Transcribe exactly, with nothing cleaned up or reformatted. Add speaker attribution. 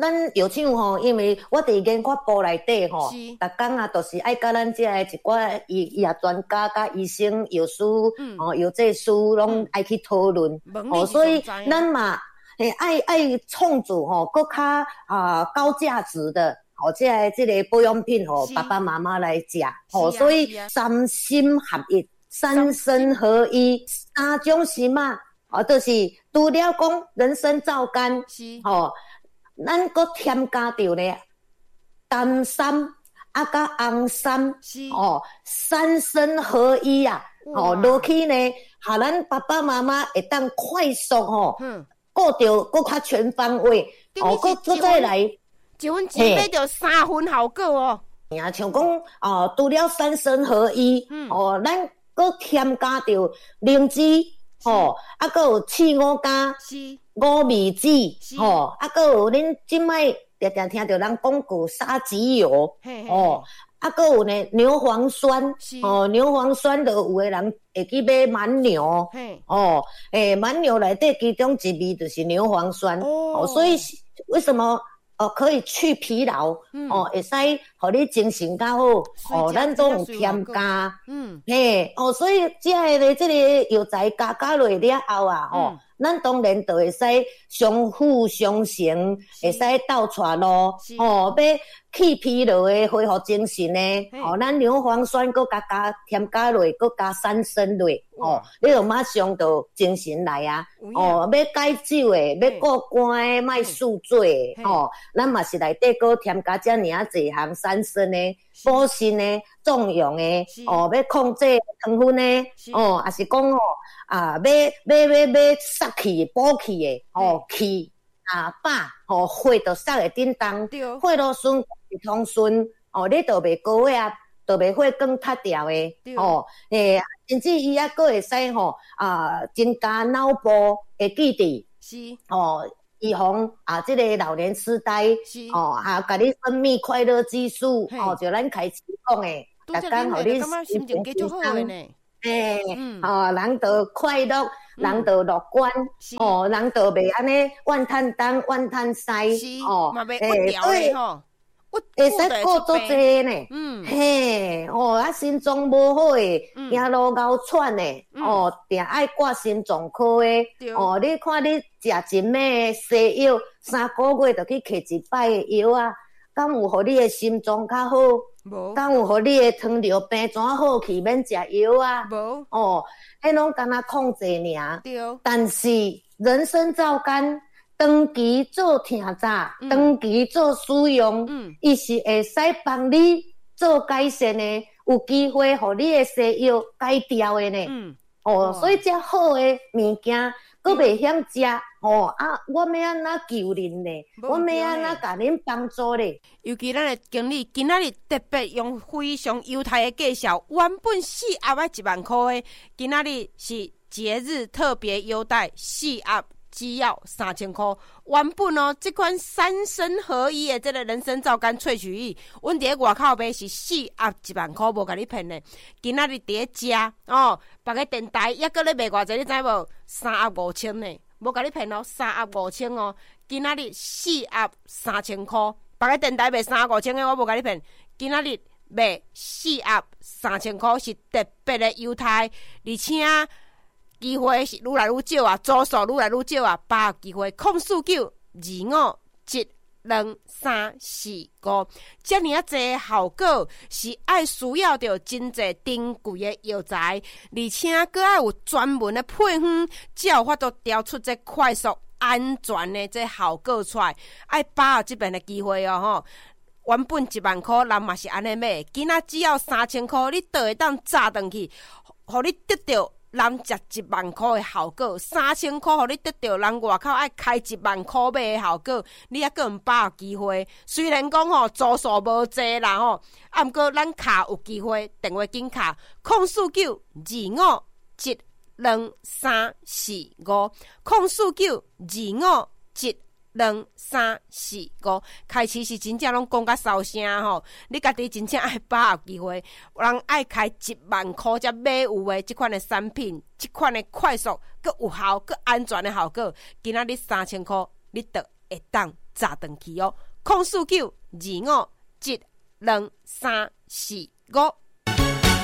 Speaker 1: 咱药厂吼，因为我伫研发部内底吼，逐工啊，都是爱甲咱遮个一寡医医学专家、甲医生、药师、嗯、哦药剂师，拢爱去讨论。哦，所以咱嘛，诶，爱爱创造吼，更较啊高价值的。哦，这个这个保养品吼，爸爸妈妈来食，哦，所以三心合一、三身合一，三种心嘛，哦，就是除了讲人参皂苷，哦，咱搁添加着咧丹参啊，甲红参，哦，三身合一啊，哦，落去呢，哈，咱爸爸妈妈会当快速吼，顾着搁较全方位，哦，搁搁再来。
Speaker 2: 一份钱买着三份效果哦。
Speaker 1: 呀，像讲哦，除了三身合一，嗯、哦，咱搁添加着灵芝，哦，啊，搁有刺五加、五味子，哦，啊，搁有恁即摆常常听着人讲过沙棘油，哦，啊，搁有呢牛磺酸，哦，牛磺酸就有的人会去买蛮牛，哦，诶，蛮牛内底其中一味就是牛磺酸，哦，哦所以为什么？哦，可以去疲劳，嗯、哦，会使互你精神较好，哦，咱都有添加，嗯，嘿，哦，所以这个咧，这个药材加加落了后啊，嗯、哦，咱当然就会使相辅相成，会使倒出路，哦，要去疲劳的恢复精神呢，哦，咱牛磺酸搁加加添加落，搁加三参落，哦，你就马上就精神来啊，哦，要解酒的，要过肝的，莫宿醉的，哦。咱嘛是内底搁添加遮尔啊侪项三参的、补肾的、壮阳的，哦，要控制糖分的，哦，也是讲哦，啊，要要要要杀气、补气的，哦，气啊饱，哦，血就杀会叮当，血路顺是通顺，哦，你就袂高压，就袂血管塌掉的，哦，诶，甚至伊还搁会使吼啊，增加脑部的记忆，是，哦。预防啊，这个老年痴呆，哦，啊，甲你分泌快乐激素，哦，就咱开始讲诶，
Speaker 2: 逐工互你心情就好诶呢。
Speaker 1: 诶，嗯、哦，人就快乐，人就乐观，嗯、哦，人就袂安尼怨叹东怨叹西，哦，
Speaker 2: 诶，所以吼。
Speaker 1: 会使顾足济呢，嗯，嘿，哦，啊，心脏无好诶，走路咬喘诶，哦，定爱挂心脏科诶，哦，你看你食真咩西药，三个月就去摕一摆诶药啊，敢有互你诶心脏较好？无，敢有互你诶糖尿病怎好去免食药啊？无，哦，迄拢敢若控制尔，对，但是人参皂苷。长期做听早，长期做使用，伊、嗯、是会使帮你做改善的，有机会互你的西药改掉的呢。嗯、哦，所以这好的物件，佫袂晓食哦啊！我要安怎救恁呢？我要安怎甲恁帮助呢？
Speaker 2: 尤其咱的经理今仔日特别用非常优待的介绍，原本四盒要一万块的，今仔日是节日特别优待，四盒。只要三千块，原本哦，这款三身合一的这个人参皂苷萃取液，阮伫咧外口买是四盒一万块，无甲你骗的。今仔日伫咧食哦，别个电台抑搁咧卖偌济，你知无？三盒五千呢，无甲你骗哦，三盒五千哦。今仔日四盒三千块，别个电台卖三五千的，我无甲你骗。今仔日卖四盒三千块是特别的优待，而且。机会是愈来愈少啊，组数愈来愈少啊，把握机会，空四九二五一两三四五，这么啊侪效果是爱需要着真侪珍贵的药材，而且佫爱有专门的配方，才有法度调出这快速安全的这效果出来，爱把握这边的机会哦吼。原本一万块，人嘛是安尼买，今仔只要三千块，你倒会当炸转去，互你得到。人食一万块的效果，三千块，互你得到人外口爱开一万块买的效果，你还更把握机会。虽然讲吼组数无济啦吼，啊，毋过咱卡有机会，电话紧卡空四九二五一两三四五，空四九二五一。两三四五，开始是真正拢讲甲烧声吼，你家己真正爱把握机会，人爱开一万块才买有的这款的产品，这款的快速、佮有效、佮安全的效果，今仔日三千块，你得会当炸断去哦。空四九二五一二三四五。